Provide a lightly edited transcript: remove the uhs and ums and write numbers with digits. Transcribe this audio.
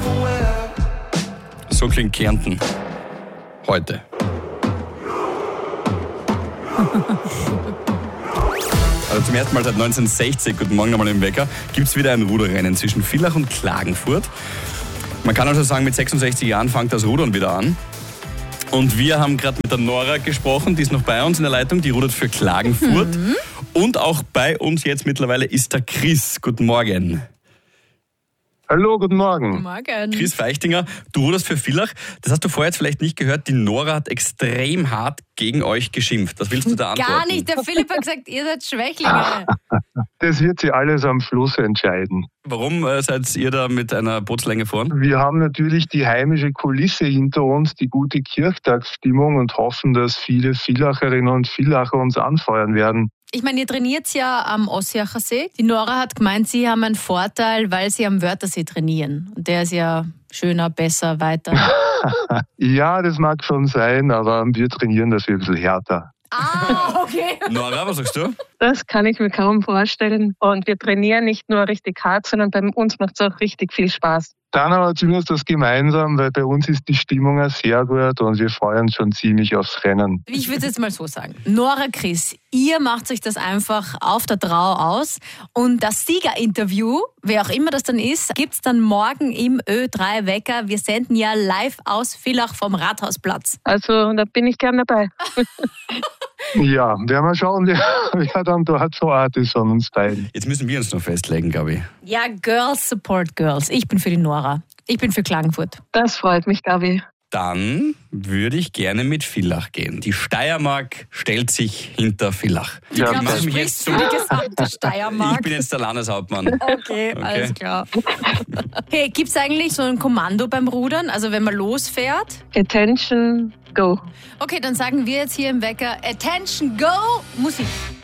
So klingt Kärnten heute. Also zum ersten Mal seit 1960, guten Morgen nochmal im Wecker, gibt es wieder ein Ruderrennen zwischen Villach und Klagenfurt. Man kann also sagen, mit 66 Jahren fängt das Rudern wieder an. Und wir haben gerade mit der Nora gesprochen, die ist noch bei uns in der Leitung, die rudert für Klagenfurt. Und auch bei uns jetzt mittlerweile ist der Chris. Guten Morgen. Hallo, guten Morgen. Guten Morgen. Chris Feichtinger, du ruderst für Villach. Das hast du vorher jetzt vielleicht nicht gehört. Die Nora hat extrem hart gegen euch geschimpft. Was willst du da antworten? Gar nicht. Der Philipp hat gesagt, ihr seid Schwächlinge. Das wird sich alles am Schluss entscheiden. Warum seid ihr da mit einer Bootslänge vorn? Wir haben natürlich die heimische Kulisse hinter uns, die gute Kirchtagsstimmung und hoffen, dass viele Villacherinnen und Villacher uns anfeuern werden. Ich meine, ihr trainiert ja am Ossiacher See. Die Nora hat gemeint, sie haben einen Vorteil, weil sie am Wörthersee trainieren. Und der ist ja schöner, besser, weiter. Ja, das mag schon sein, aber wir trainieren dafür ein bisschen härter. Ah, okay. Nora, was sagst du? Das kann ich mir kaum vorstellen. Und wir trainieren nicht nur richtig hart, sondern bei uns macht es auch richtig viel Spaß. Dann aber zumindest das gemeinsam, weil bei uns ist die Stimmung auch sehr gut und wir freuen uns schon ziemlich aufs Rennen. Ich würde es jetzt mal so sagen. Nora, Chris, ihr macht euch das einfach auf der Trau aus. Und das Siegerinterview, wer auch immer das dann ist, gibt es dann morgen im Ö3 Wecker. Wir senden ja live aus Villach vom Rathausplatz. Also da bin ich gern dabei. Ja, werden wir schauen, wer dann dort vor Ort ist von uns beiden. Jetzt müssen wir uns noch festlegen, Gabi. Ja, Girls support Girls. Ich bin für die Nora. Ich bin für Klagenfurt. Das freut mich, Gabi. Dann würde ich gerne mit Villach gehen. Die Steiermark stellt sich hinter Villach. Ich glaube, mach du mich jetzt sprichst für die gesamte Ich Steiermark. bin jetzt der Landeshauptmann. Okay, alles klar. Hey, gibt es eigentlich so ein Kommando beim Rudern? Also wenn man losfährt? Attention, go. Okay, dann sagen wir jetzt hier im Wecker, Attention, go, Musik.